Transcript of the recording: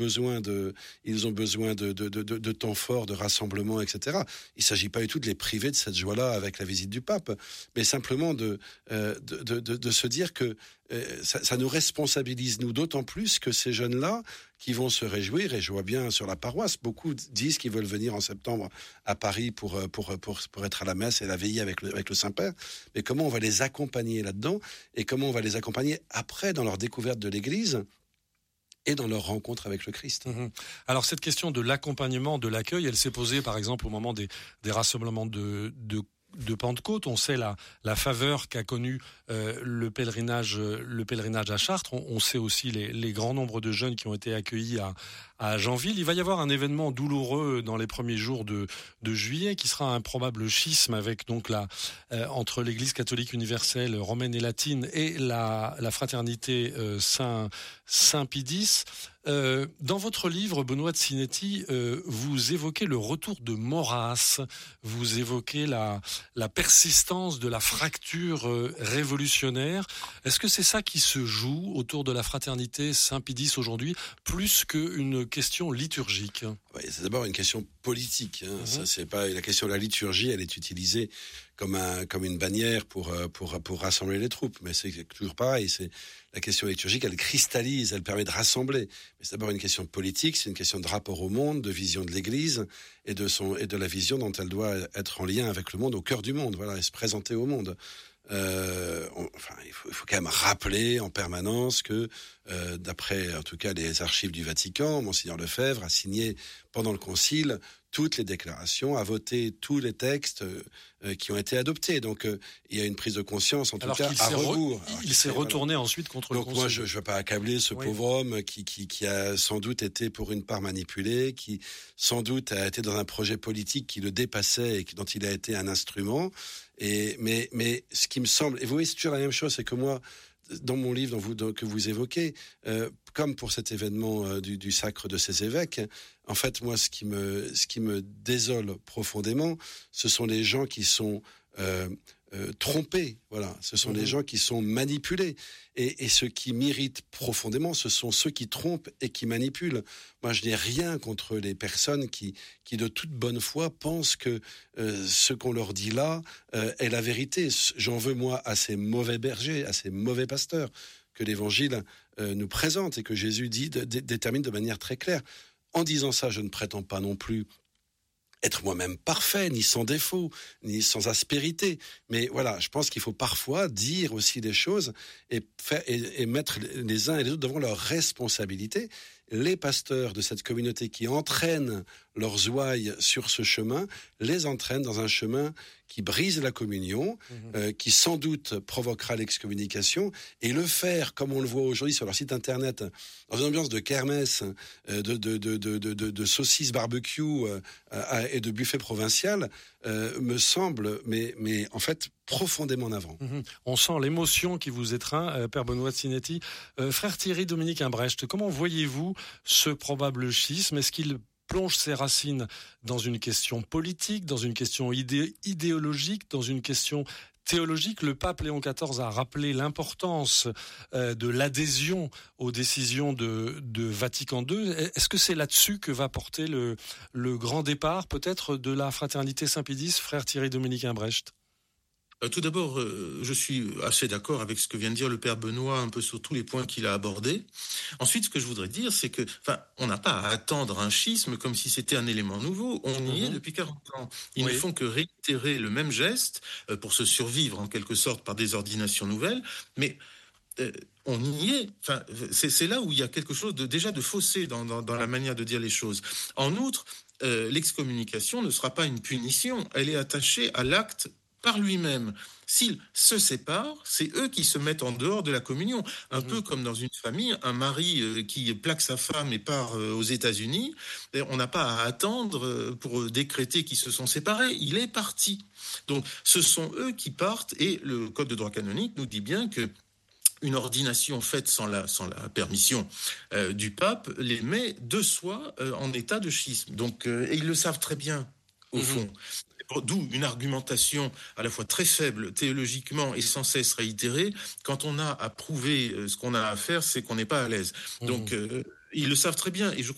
ils ont besoin de temps forts, de rassemblements, etc. Il ne s'agit pas du tout de les priver de cette joie-là avec la visite du pape, mais simplement de se dire que ça nous responsabilise, nous, d'autant plus que ces jeunes-là qui vont se réjouir, et je vois bien sur la paroisse, beaucoup disent qu'ils veulent venir en septembre à Paris pour être à la messe et la veiller avec le Saint-Père, mais comment on va les accompagner là-dedans, et comment on va les accompagner après dans leur découverte de l'Église, et dans leur rencontre avec le Christ. Alors cette question de l'accompagnement, de l'accueil, elle s'est posée par exemple au moment des rassemblements de Pentecôte. On sait la faveur qu'a connue le pèlerinage à Chartres. On sait aussi les grands nombres de jeunes qui ont été accueillis à Janville. Il va y avoir un événement douloureux dans les premiers jours de juillet qui sera un probable schisme avec donc entre l'Église catholique universelle romaine et latine et la fraternité Saint-Pie X. Dans votre livre, Benoît de Sinetti, vous évoquez le retour de Maurras, vous évoquez la persistance de la fracture révolutionnaire. Est-ce que c'est ça qui se joue autour de la fraternité Saint-Pie X aujourd'hui, plus qu'une question liturgique? Oui, c'est d'abord une question politique. Ça, c'est pas la question de la liturgie, elle est utilisée comme une bannière pour rassembler les troupes. Mais c'est toujours pareil. C'est la question liturgique, elle cristallise, elle permet de rassembler. Mais c'est d'abord une question politique, c'est une question de rapport au monde, de vision de l'Église et de la vision dont elle doit être en lien avec le monde, au cœur du monde, voilà, et se présenter au monde. Il faut quand même rappeler en permanence que, d'après en tout cas les archives du Vatican, Monseigneur Lefebvre a signé pendant le Concile toutes les déclarations, a voté tous les textes qui ont été adoptés. Donc il y a une prise de conscience, en tout cas, à rebours. Il s'est retourné ensuite contre le Concile. Donc moi, je ne vais pas accabler ce pauvre homme qui a sans doute été pour une part manipulé, qui sans doute a été dans un projet politique qui le dépassait et dont il a été un instrument. Mais ce qui me semble, et vous voyez, c'est toujours la même chose, c'est que moi, dans mon livre que vous évoquez, comme pour cet événement du sacre de ces évêques, en fait, moi, ce qui me désole profondément, ce sont les gens qui sont trompés, voilà. Ce sont les gens qui sont manipulés. Et ce qui m'irrite profondément, ce sont ceux qui trompent et qui manipulent. Moi, je n'ai rien contre les personnes qui de toute bonne foi, pensent que ce qu'on leur dit là est la vérité. J'en veux, moi, à ces mauvais bergers, à ces mauvais pasteurs que l'Évangile nous présente et que Jésus détermine de manière très claire. En disant ça, je ne prétends pas non plus être moi-même parfait, ni sans défaut, ni sans aspérité. Mais voilà, je pense qu'il faut parfois dire aussi des choses et mettre les uns et les autres devant leurs responsabilités. Les pasteurs de cette communauté qui entraînent leurs ouailles sur ce chemin, les entraînent dans un chemin qui brise la communion, qui sans doute provoquera l'excommunication, et le faire, comme on le voit aujourd'hui sur leur site internet, dans une ambiance de kermesse, de saucisses barbecue et de buffet provincial, me semble, mais en fait, profondément navrant. On sent l'émotion qui vous étreint, Père Benoît de Sinetti. Frère Thierry Dominique Imbrecht, comment voyez-vous ce probable schisme? Est-ce qu'il plonge ses racines dans une question politique, dans une question idéologique, dans une question théologique? Le pape Léon XIV a rappelé l'importance de l'adhésion aux décisions de Vatican II. Est-ce que c'est là-dessus que va porter le grand départ, peut-être, de la fraternité Saint-Pie X, frère Thierry Dominique Imbrecht? Tout d'abord, je suis assez d'accord avec ce que vient de dire le Père Benoît, un peu sur tous les points qu'il a abordés. Ensuite, ce que je voudrais dire, c'est que, on n'a pas à attendre un schisme comme si c'était un élément nouveau. On y est depuis 40 ans. Ils ne font que réitérer le même geste pour se survivre en quelque sorte par des ordinations nouvelles. Mais on y est. C'est là où il y a quelque chose déjà de faussé dans la manière de dire les choses. En outre, l'excommunication ne sera pas une punition. Elle est attachée à l'acte par lui-même. S'ils se séparent, c'est eux qui se mettent en dehors de la communion. Un peu comme dans une famille, un mari qui plaque sa femme et part aux États-Unis, on n'a pas à attendre pour décréter qu'ils se sont séparés. Il est parti. Donc, ce sont eux qui partent, et le Code de droit canonique nous dit bien que une ordination faite sans la permission du pape les met de soi en état de schisme. Donc, et ils le savent très bien, au fond. D'où une argumentation à la fois très faible théologiquement et sans cesse réitérée. Quand on a à prouver ce qu'on a à faire, c'est qu'on n'est pas à l'aise. Donc, ils le savent très bien. Et je